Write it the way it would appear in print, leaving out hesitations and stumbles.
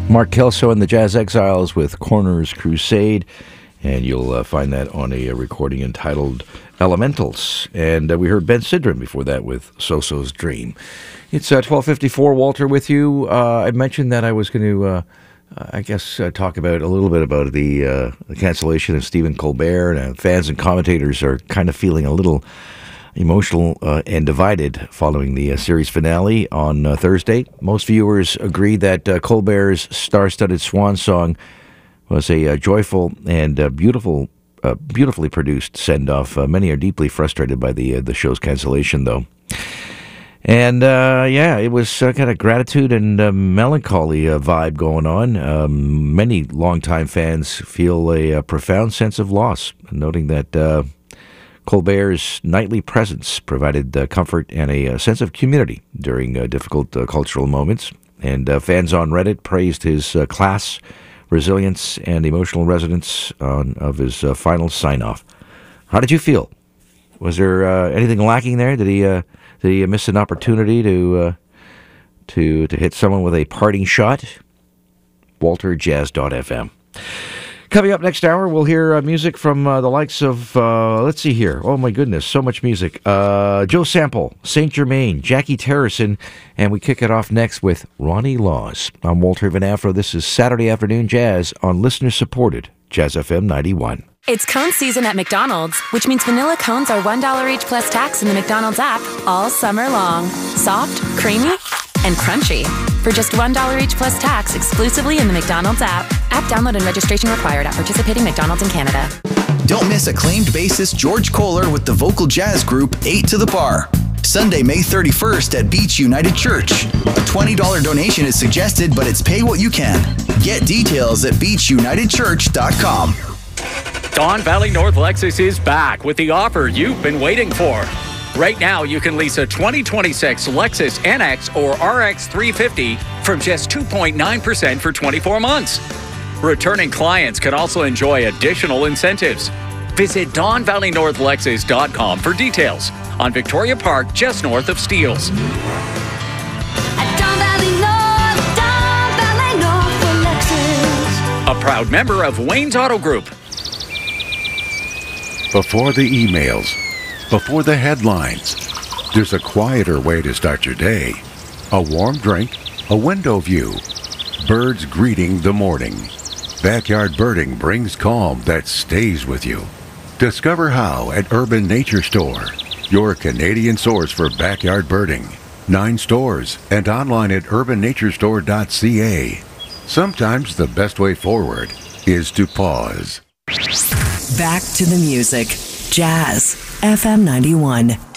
Mark Kelso and the Jazz Exiles with Corners Crusade, and you'll find that on a recording entitled Elementals. And we heard Ben Sidran before that with So-So's Dream. It's 12:54, Walter with you. I mentioned that I was going to, talk about a little bit about the cancellation of Stephen Colbert. And fans and commentators are kind of feeling a little emotional and divided following the series finale on Thursday. Most viewers agree that Colbert's star-studded swan song was a joyful and beautifully produced send-off. Many are deeply frustrated by the show's cancellation, though. And, it was kind of gratitude and melancholy vibe going on. Many longtime fans feel a profound sense of loss, noting that Colbert's nightly presence provided comfort and a sense of community during difficult cultural moments. And fans on Reddit praised his class, resilience, and emotional resonance of his final sign-off. How did you feel? Was there anything lacking there? Did he miss an opportunity to hit someone with a parting shot? WalterJazz.fm. Coming up next hour, we'll hear music from the likes of, let's see here. Oh, my goodness, so much music. Joe Sample, Saint Germain, Jackie Terrison, and we kick it off next with Ronnie Laws. I'm Walter Van Afro. This is Saturday Afternoon Jazz on listener-supported Jazz FM 91. It's cone season at McDonald's, which means vanilla cones are $1 each plus tax in the McDonald's app all summer long. Soft, creamy, and crunchy. For just $1 each plus tax exclusively in the McDonald's app. App download and registration required at participating McDonald's in Canada. Don't miss acclaimed bassist George Kohler with the vocal jazz group 8 to the Bar. Sunday, May 31st at Beach United Church. A $20 donation is suggested, but it's pay what you can. Get details at beachunitedchurch.com. Don Valley North Lexus is back with the offer you've been waiting for. Right now, you can lease a 2026 Lexus NX or RX 350 from just 2.9% for 24 months. Returning clients can also enjoy additional incentives. Visit DonValleyNorthLexus.com for details on Victoria Park, just north of Steeles. At Don Valley North for Lexus. A proud member of Wayne's Auto Group. Before the emails, before the headlines, there's a quieter way to start your day. A warm drink, a window view, birds greeting the morning. Backyard birding brings calm that stays with you. Discover how at Urban Nature Store, your Canadian source for backyard birding. 9 stores and online at urbannaturestore.ca. Sometimes the best way forward is to pause. Back to the music. Jazz FM 91.